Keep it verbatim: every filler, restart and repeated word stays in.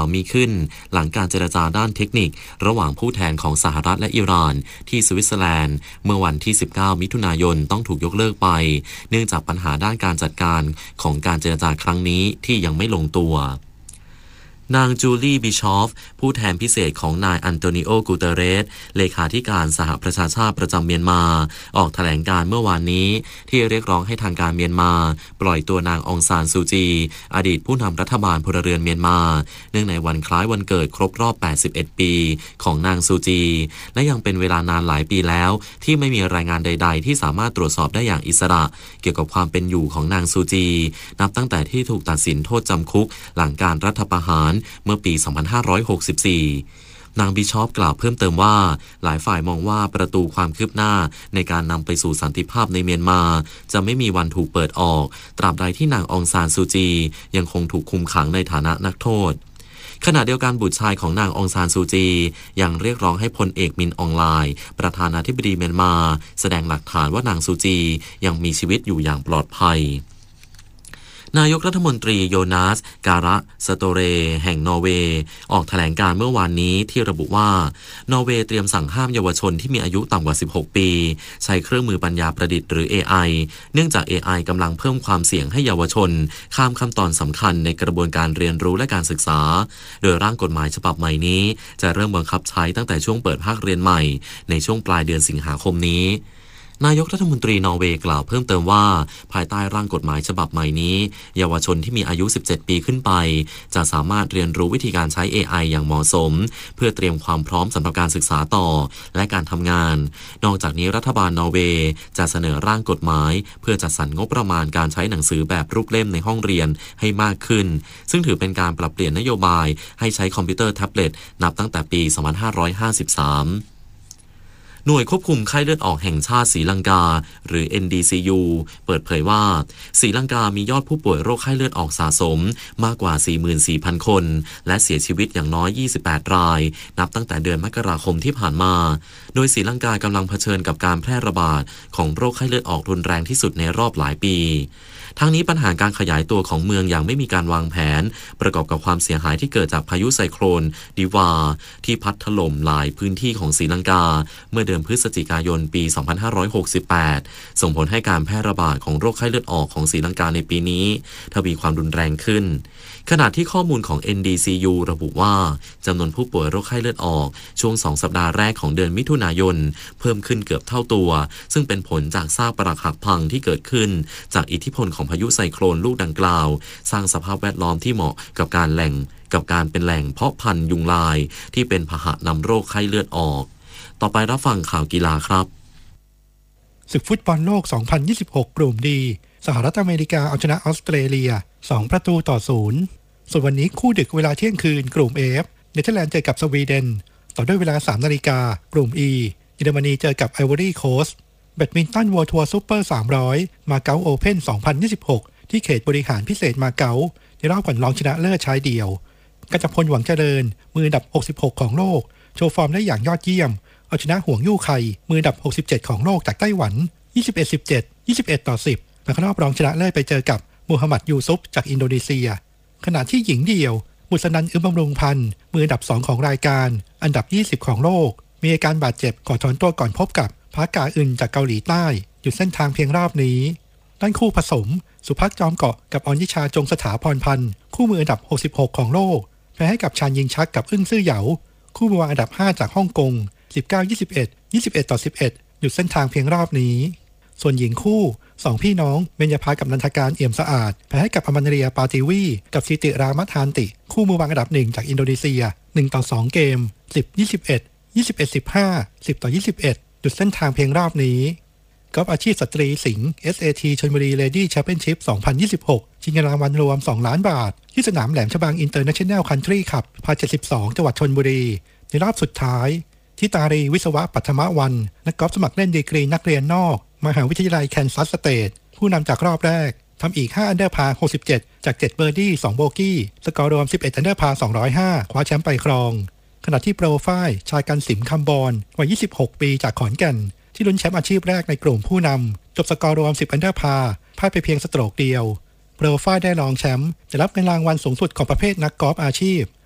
มีขึ้นหลังการเจรจาด้านเทคนิคระหว่างผู้แทนของสหรัฐและอิหร่านที่สวิตเซอร์แลนด์เมื่อวันที่สิบเก้ามิถุนายนต้องถูกยกเลิกไปเนื่องจากปัญหาด้านการจัดการของการเจรจาครั้งนี้ที่ยังไม่ลงตัวนางจูลี่บิชอฟผู้แทนพิเศษของนายอันโตนิโอ กูเตเรสเลขาธิการสหประชาชาติประจำเมียนมาออกแถลงการเมื่อวานนี้ที่เรียกร้องให้ทางการเมียนมาปล่อยตัวนางองซานซูจีอดีตผู้นำรัฐบาลพลเรือนเมียนมาเนื่องในวันคล้ายวันเกิดครบรอบแปดสิบเอ็ดปีของนางซูจีและยังเป็นเวลานานหลายปีแล้วที่ไม่มีรายงานใดๆที่สามารถตรวจสอบได้อย่างอิสระเกี่ยวกับความเป็นอยู่ของนางซูจีนับตั้งแต่ที่ถูกตัดสินโทษจำคุกหลังการรัฐประหารเมื่อปี สองพันห้าร้อยหกสิบสี่ นางบิชอปกล่าวเพิ่มเติมว่าหลายฝ่ายมองว่าประตูความคืบหน้าในการนำไปสู่สันติภาพในเมียนมาจะไม่มีวันถูกเปิดออกตราบใดที่นางองซานซูจียังคงถูกคุมขังในฐานะนักโทษขณะเดียวกันบุตรชายของนางองซานซูจียังเรียกร้องให้พลเอกมินอองไลน์ประธานาธิบดีเมียนมาแสดงหลักฐานว่านางซูจียังมีชีวิตอยู่อย่างปลอดภัยนายกรัฐมนตรีโยนาสการะสโตเรแห่งนอร์เวย์ออกแถลงการเมื่อวานนี้ที่ระบุว่านอร์เวย์เตรียมสั่งห้ามเยาวชนที่มีอายุต่ำกว่าสิบหกปีใช้เครื่องมือปัญญาประดิษฐ์หรือ เอ ไอ เนื่องจาก เอ ไอ กำลังเพิ่มความเสี่ยงให้เยาวชนข้ามขั้นตอนสำคัญในกระบวนการเรียนรู้และการศึกษาโดยร่างกฎหมายฉบับใหม่นี้จะเริ่มบังคับใช้ตั้งแต่ช่วงเปิดภาคเรียนใหม่ในช่วงปลายเดือนสิงหาคมนี้นายกรัฐมนตรีนอร์เวย์กล่าวเพิ่มเติมว่าภายใต้ร่างกฎหมายฉบับใหม่นี้เยาวชนที่มีอายุสิบเจ็ดปีขึ้นไปจะสามารถเรียนรู้วิธีการใช้ เอ ไอ อย่างเหมาะสมเพื่อเตรียมความพร้อมสำหรับการศึกษาต่อและการทำงานนอกจากนี้รัฐบาลนอร์เวย์จะเสนอร่างกฎหมายเพื่อจัดสรรงบประมาณการใช้หนังสือแบบรูปเล่มในห้องเรียนให้มากขึ้นซึ่งถือเป็นการปรับเปลี่ยนนโยบายให้ใช้คอมพิวเตอร์แท็บเล็ตนับตั้งแต่ปี สองพันห้าร้อยห้าสิบสามหน่วยควบคุมไข้เลือดออกแห่งชาติศรีลังกาหรือ เอ็น ดี ซี ยู เปิดเผยว่าศรีลังกามียอดผู้ป่วยโรคไข้เลือดออกสะสมมากกว่า สี่หมื่นสี่พัน คนและเสียชีวิตอย่างน้อยยี่สิบแปดรายนับตั้งแต่เดือนมกราคมที่ผ่านมาโดยศรีลังกากำลังเผชิญกับการแพร่ระบาดของโรคไข้เลือดออกรุนแรงที่สุดในรอบหลายปีทั้งนี้ปัญหาการขยายตัวของเมืองอย่างไม่มีการวางแผนประกอบกับความเสียหายที่เกิดจากพายุไซโคลนดิวาที่พัดถล่มหลายพื้นที่ของศรีลังกาเมื่อเดือนพฤศจิกายนปี สองพันห้าร้อยหกสิบแปด ส่งผลให้การแพร่ระบาดของโรคไข้เลือดออกของศรีลังกาในปีนี้ทวีความรุนแรงขึ้นขณะที่ข้อมูลของ เอ็น ดี ซี ยู ระบุว่าจำนวนผู้ป่วยโรคไข้เลือดออกช่วงสองสัปดาห์แรกของเดือนมิถุนายนเพิ่มขึ้นเกือบเท่าตัวซึ่งเป็นผลจากซากปรักหักพังที่เกิดขึ้นจากอิทธิพลของพายุไซโคลนลูกดังกล่าวสร้างสภาพแวดล้อมที่เหมาะกับการแหล่งกับการเป็นแหล่งเพาะพันธุ์ยุงลายที่เป็นพาหะนำโรคไข้เลือดออกต่อไปรับฟังข่าวกีฬาครับศึกฟุตบอลโลก สองพันยี่สิบหก กลุ่มดีสหรัฐอเมริกาเอาชนะออสเตรเลียสองประตูต่อศูนย์ส่วนวันนี้คู่ดึกเวลาเที่ยงคืนกลุ่ม F เนเธอร์แลนด์เจอกับสวีเดนต่อด้วยเวลา สามนาฬิกากลุ่ม E เยอรมนีเจอกับไอวอรี่โคสต์แบดมินตัน World Tour Super สามร้อยมาเก๊าโอเพ่น สองพันยี่สิบหกที่เขตบริหารพิเศษมาเก๊าในรอบก่อนรองชนะเลิศชายเดี่ยวกัจจพลหวังเจริญมืออันดับหกสิบหกของโลกโชว์ฟอร์มได้อย่างยอดเยี่ยมเอาชนะห่วงยู่ไคมืออันดับหกสิบเจ็ดของโลกจากไต้หวัน ยี่สิบเอ็ด สิบเจ็ด ยี่สิบเอ็ด ต่อ สิบและเข้ารอบรองชนะเลิศไปเจอกับมูฮัมหมัดยูซุฟจากอินโดนีเซียขณะที่หญิงเดี่ยวบุษนันท์อึมบำรุงพันธ์มืออันดับสองของรายการอันดับยี่สิบของโลกมีอาการบาดเจ็บก่อนถอนตัวก่อนพบกับพากาอึนจากเกาหลีใต้หยุดเส้นทางเพียงรอบนี้ด้านคู่ผสมสุภักจอมเกาะกับอรยิชาจงสถาพรพันธ์คู่มืออันดับหกสิบหกของโลกแพ้ให้กับชานยิงชักกับอึ้งซื่อเหยาคู่มืออันดับห้าจากฮ่องกง สิบเก้า ยี่สิบเอ็ด ยี่สิบเอ็ด ต่อ สิบเอ็ดหยุดเส้นทางเพียงรอบนี้ส่วนหญิงคู่สองพี่น้องเบญญาภากับนันทการเอี่ยมสะอาดแพ้ให้กับอมันเรียปาติวีกับซิติรามัทานติคู่มือวางอันดับหนึ่งจากอินโดนีเซียหนึ่งต่อสองเกมสิบ ยี่สิบเอ็ด ยี่สิบเอ็ด สิบห้า สิบต่อยี่สิบเอ็ดหยุดเส้นทางเพียงรอบนี้กอล์ฟอาชีพสตรีสิงห์ เอส เอ ที ชลบุรีเลดี้แชมเปี้ยนชิพ สองพันยี่สิบหกชิงเงินรางวัลรวมสองล้านบาทที่สนามแหลมฉบังอินเตอร์เนชั่นแนลคันทรีคลับพาเจ็ดสิบสองจังหวัดชลบุรีในรอบสุดท้ายที่ตารีวิศวะปัทมวันนักกอล์ฟสมัครเล่นดีกรีนักเรียนนอกมหาวิทยาลัยแคนซัสสเตทผู้นำจากรอบแรกทำอีกห้าอันเดอร์พาร์หกสิบเจ็ดจากเจ็ดเบอร์ดี้สองโบกี้สกอร์รวมสิบเอ็ดอันเดอร์พาร์สองร้อยห้าคว้าแชมป์ไปครองขณะที่โปรไฟล์ชายกันสิมคำบอนวัยยี่สิบหกปีจากขอนแก่นที่ลุ้นแชมป์อาชีพแรกในกลุ่มผู้นำจบสกอร์รวมสิบอันเดอร์พาร์พลาดไปเพียงสโตรกเดียวโปรไฟล์ได้รองแชมป์จะรับเงินรางวัลสูงสุดของประเภทนักกอล์ฟอาชีพ